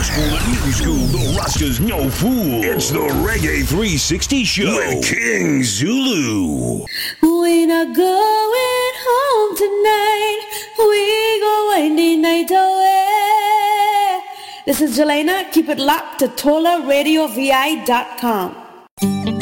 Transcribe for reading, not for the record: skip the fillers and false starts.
school and new school, the Rasta's no fool. It's the Reggae 360 Show with King Zulu. We not going home tonight. We going the night away. This is Jelena. Keep it locked to TolaRadioVI.com.